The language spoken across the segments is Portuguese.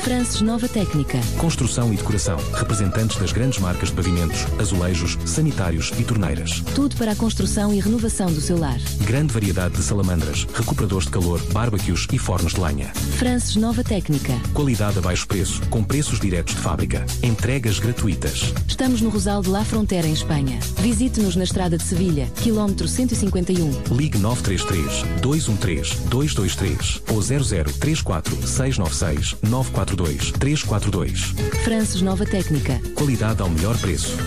Frances Nova Técnica. Construção e decoração. Representantes das grandes marcas de pavimentos, azulejos, sanitários e torneiras. Tudo para a construção e renovação do seu lar. Grande variedade de salamandras, recuperadores de calor, barbecues e fornos de lenha. Frances Nova Técnica. Qualidade a baixo preço, com preços diretos de fábrica. Entregas gratuitas. Estamos no Rosal de La Frontera, em Espanha. Visite-nos na Estrada de Sevilha, quilómetro 151. Ligue 933 213 223 ou 0034 696 942 342. Frances Nova Técnica. Qualidade ao melhor preço.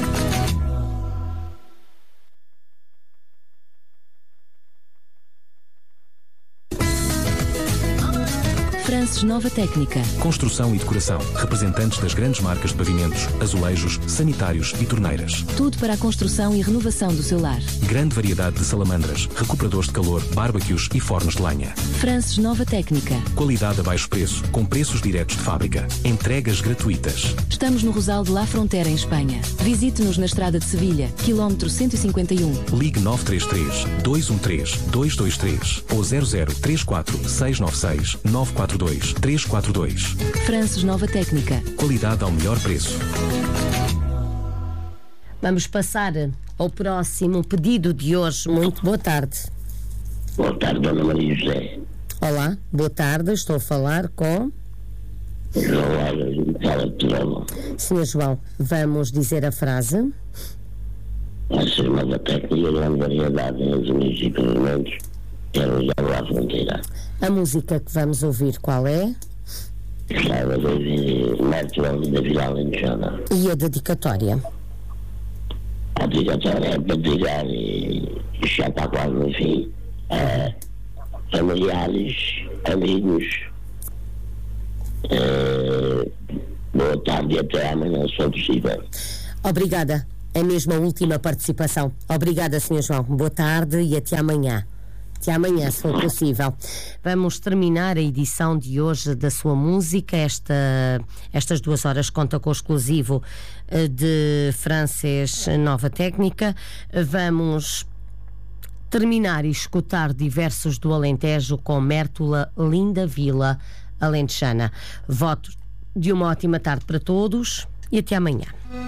Frances Nova Técnica. Construção e decoração. Representantes das grandes marcas de pavimentos, azulejos, sanitários e torneiras. Tudo para a construção e renovação do seu lar. Grande variedade de salamandras, recuperadores de calor, barbecues e fornos de lenha. Frances Nova Técnica. Qualidade a baixo preço, com preços diretos de fábrica. Entregas gratuitas. Estamos no Rosal de La Frontera, em Espanha. Visite-nos na Estrada de Sevilha, quilómetro 151. Ligue 933 213 223 ou 0034 696 942 342. Frances Nova Técnica. Qualidade ao melhor preço. Vamos passar ao próximo pedido de hoje. Muito boa tarde. Boa tarde, Dona Maria José. Olá, boa tarde. Estou a falar com... João Alves, fala de Tirolo. Senhor João, vamos dizer a frase. A Semana Técnica, grande variedade em azuis e pavimentos, quero usar lá a fronteira. A música que vamos ouvir qual é? Estava a ouvir Martel da Vila Alentejana. E a dedicatória? A dedicatória é para dizer, e já está quase no fim, familiares, amigos, boa tarde e até amanhã, se for possível. Obrigada. É mesmo a última participação. Obrigada, Sr. João. Boa tarde e até amanhã. Até amanhã, se for possível. Vamos terminar a edição de hoje da sua música. Estas 2 horas conta com o exclusivo de Frances Nova Técnica. Vamos terminar e escutar diversos do Alentejo com Mértola, linda vila alentejana. Votos de uma ótima tarde para todos e até amanhã.